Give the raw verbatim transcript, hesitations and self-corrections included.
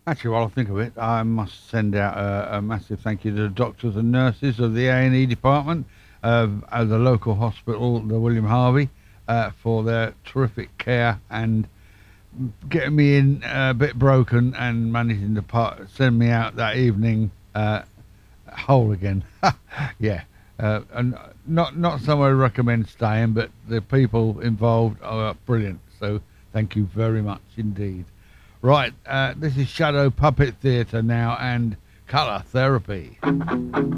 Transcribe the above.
Actually, while I think of it, I must send out a, a massive thank you to the doctors and nurses of the A and E department of, of the local hospital, the William Harvey, uh, for their terrific care and getting me in uh, a bit broken and managing to part, send me out that evening uh, whole again. Yeah, uh, and not not somewhere I recommend staying, but the people involved are brilliant. So thank you very much indeed. Right, uh, this is Shadow Puppet Theatre now and Colour Therapy.